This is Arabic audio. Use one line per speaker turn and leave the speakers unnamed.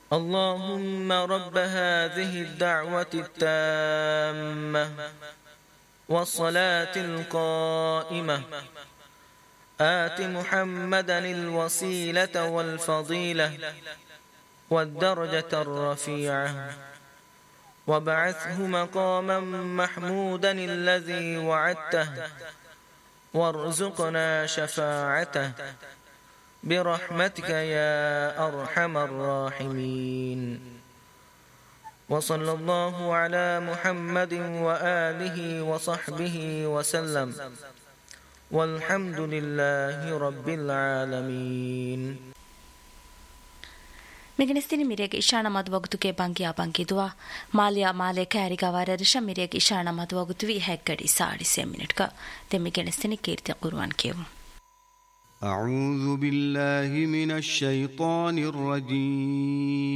اللهم رب هذه الدعوة التامة والصلاة القائمة آت محمدا الوسيلة والفضيلة والدرجة الرفيعة وابعثه مقاما محمودا الذي وعدته وارزقنا شفاعته برحمتك يا أرحم الراحمين. وصلى الله على محمد وآله وصحبه وسلم والحمد لله رب العالمين.
ಮಿಗಣಿಸ್ತಿನಿ ಮಿರಿಯಗೆ ಇಶಾಣ ಮದುವಗುತುಕೆ ಬಂಗಿಯಾ ಬಂಗಿದುವ ಮಾಲಿಯಾ ಮಾಲೆ ಕ್ಯಾರಿಗವಾರ ರಿಷ ಮಿರಿಯಗೆ ಇಶಾಣ ಮದುವಗುತುವಿ ಹೆಕ್ಕಡಿ ಸಾಡಿಸೆ ಮಿನಿಟ್ಕ ತೆ ಮಿಗಣಿಸ್ತಿನಿ ಕೀರ್ತಿ ಕುರ್ವಾನ್ ಕೇವು.
أعوذ بالله من الشيطان الرجيم